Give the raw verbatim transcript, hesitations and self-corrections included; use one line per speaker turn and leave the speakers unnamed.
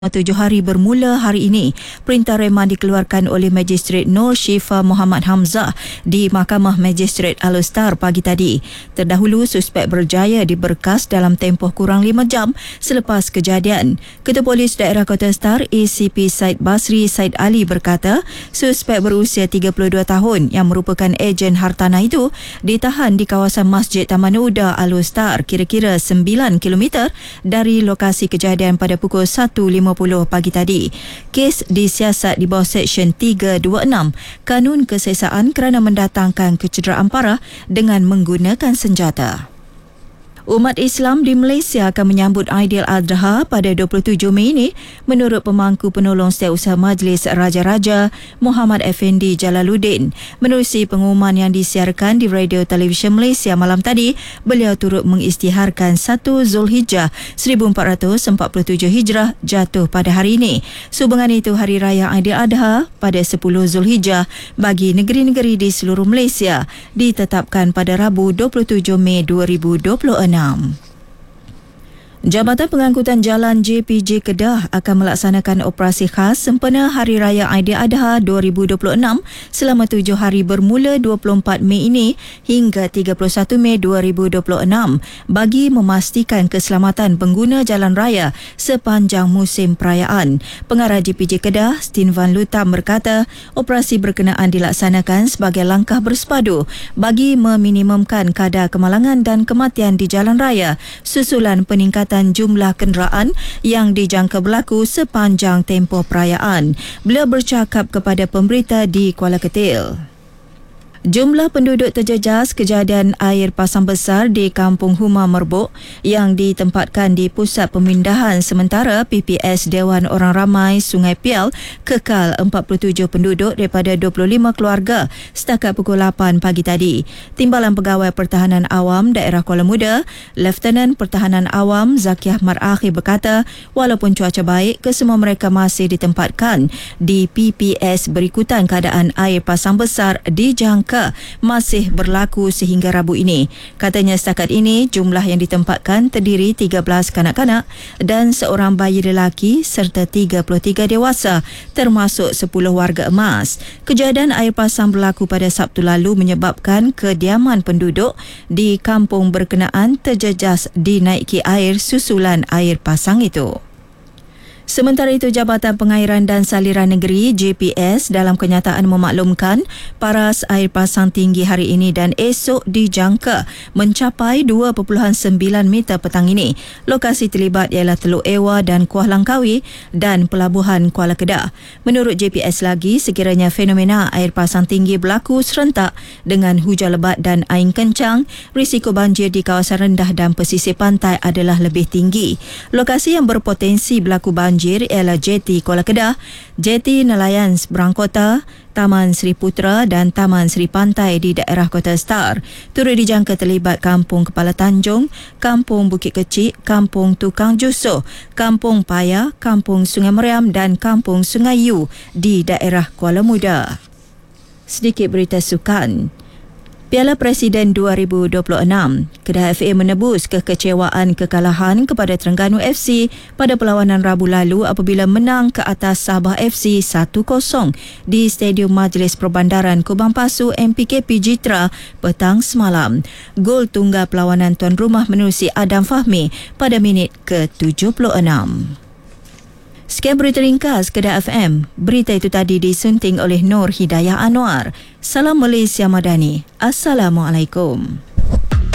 Tujuh hari bermula hari ini, perintah reman dikeluarkan oleh Magistrate Nur Syifa Muhammad Hamzah di Mahkamah Magistrate Al-Star pagi tadi. Terdahulu, suspek berjaya diberkas dalam tempoh kurang lima jam selepas kejadian. Ketua Polis Daerah Kota Star, A C P Said Basri Said Ali berkata, suspek berusia tiga puluh dua tahun yang merupakan ejen hartanah itu ditahan di kawasan Masjid Taman Uda Al-Star kira-kira sembilan kilometer dari lokasi kejadian pada pukul satu lima puluh pagi tadi. Kes disiasat di bawah Seksyen tiga dua enam Kanun Kesesaan kerana mendatangkan kecederaan parah dengan menggunakan senjata. Umat Islam di Malaysia akan menyambut Aidiladha pada dua puluh tujuh Mei ini menurut pemangku penolong Setiausaha Majlis Raja-Raja Muhammad Effendi Jalaluddin. Menerusi pengumuman yang disiarkan di Radio Televisyen Malaysia malam tadi, beliau turut mengisytiharkan satu Zulhijjah seribu empat ratus empat puluh tujuh Hijrah jatuh pada hari ini. Sehubungan itu, Hari Raya Aidiladha pada sepuluh Zulhijjah bagi negeri-negeri di seluruh Malaysia ditetapkan pada Rabu dua puluh tujuh Mei dua ribu dua puluh enam. Jabatan Pengangkutan Jalan J P J Kedah akan melaksanakan operasi khas sempena Hari Raya Aidiladha dua ribu dua puluh enam selama tujuh hari bermula dua puluh empat Mei ini hingga tiga puluh satu Mei dua ribu dua puluh enam bagi memastikan keselamatan pengguna jalan raya sepanjang musim perayaan. Pengarah J P J Kedah, Stin Van Lutam berkata, operasi berkenaan dilaksanakan sebagai langkah bersepadu bagi meminimumkan kadar kemalangan dan kematian di jalan raya susulan peningkatan jumlah kenderaan yang dijangka berlaku sepanjang tempoh perayaan. Beliau bercakap kepada pemberita di Kuala Ketil. Jumlah penduduk terjejas kejadian air pasang besar di Kampung Huma Merbuk yang ditempatkan di Pusat Pemindahan Sementara P P S Dewan Orang Ramai Sungai Pial kekal empat puluh tujuh penduduk daripada dua puluh lima keluarga setakat pukul lapan pagi tadi. Timbalan Pegawai Pertahanan Awam Daerah Kuala Muda, Lieutenant Pertahanan Awam Zakiah Marakhi berkata, walaupun cuaca baik, kesemua mereka masih ditempatkan di P P S berikutan keadaan air pasang besar dijangka masih berlaku sehingga Rabu ini. Katanya setakat ini jumlah yang ditempatkan terdiri tiga belas kanak-kanak dan seorang bayi lelaki serta tiga puluh tiga dewasa termasuk sepuluh warga emas. Kejadian air pasang berlaku pada Sabtu lalu menyebabkan kediaman penduduk di kampung berkenaan terjejas dinaiki air susulan air pasang itu. Sementara itu, Jabatan Pengairan dan Saliran Negeri J P S dalam kenyataan memaklumkan paras air pasang tinggi hari ini dan esok dijangka mencapai dua perpuluhan sembilan meter petang ini. Lokasi terlibat ialah Teluk Ewa dan Kuala Langkawi dan Pelabuhan Kuala Kedah. Menurut J P S lagi, sekiranya fenomena air pasang tinggi berlaku serentak dengan hujan lebat dan angin kencang, risiko banjir di kawasan rendah dan pesisir pantai adalah lebih tinggi. Lokasi yang berpotensi berlaku banjir ialah Jeti Kuala Kedah, Jeti Nelayan Seberang Kota, Taman Seri Putra dan Taman Seri Pantai di daerah Kota Star. Turut dijangka terlibat Kampung Kepala Tanjung, Kampung Bukit Kecil, Kampung Tukang Jusoh, Kampung Paya, Kampung Sungai Meriam dan Kampung Sungai Yu di daerah Kuala Muda. Sedikit berita sukan. Piala Presiden dua ribu dua puluh enam, Kedah F A menebus kekecewaan kekalahan kepada Terengganu F C pada perlawanan Rabu lalu apabila menang ke atas Sabah F C satu kosong di Stadium Majlis Perbandaran Kubang Pasu M P K P Jitra petang semalam. Gol tunggal perlawanan tuan rumah menerusi Adam Fahmi pada minit ke tujuh puluh enam. Sekian berita ringkas Kedah F M. Berita itu tadi disunting oleh Nur Hidayah Anwar. Salam Malaysia Madani. Assalamualaikum.